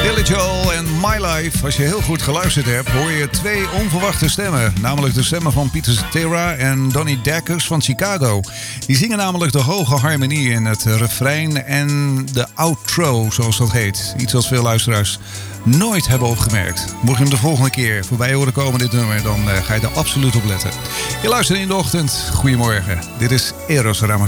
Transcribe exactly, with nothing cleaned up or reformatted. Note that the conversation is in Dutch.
Billy Joel en My Life. Als je heel goed geluisterd hebt, hoor je twee onverwachte stemmen. Namelijk de stemmen van Peter Cetera en Donnie Dacus van Chicago. Die zingen namelijk de hoge harmonie in het refrein en de outro, zoals dat heet. Iets wat veel luisteraars nooit hebben opgemerkt. Mocht je hem de volgende keer voorbij horen komen dit nummer, dan uh, ga je er absoluut op letten. Je luistert in de ochtend. Goedemorgen. Dit is Eros Ramazzotti.